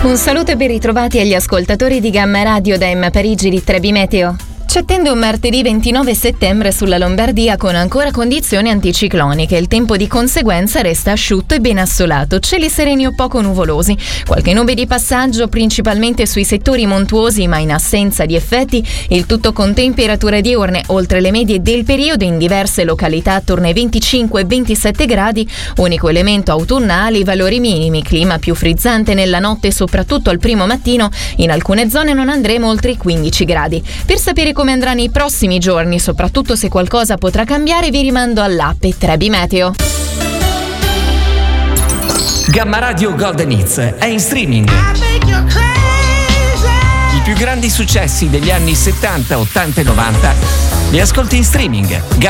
Un saluto e ben ritrovati agli ascoltatori di Gamma Radio da Emma Parigi di Trebi Meteo. Ci attende un martedì 29 settembre sulla Lombardia con ancora condizioni anticicloniche. Il tempo di conseguenza resta asciutto e ben assolato, cieli sereni o poco nuvolosi. Qualche nube di passaggio principalmente sui settori montuosi, ma in assenza di effetti, il tutto con temperature diurne oltre le medie del periodo in diverse località attorno ai 25-27 gradi, unico elemento autunnale i valori minimi, clima più frizzante nella notte soprattutto al primo mattino, in alcune zone non andremo oltre i 15 gradi. Per sapere come andrà nei prossimi giorni, soprattutto se qualcosa potrà cambiare, vi rimando all'app Trebi Meteo. Gamma Radio Golden Hits è in streaming. I più grandi successi degli anni 70, 80 e 90 li ascolti in streaming.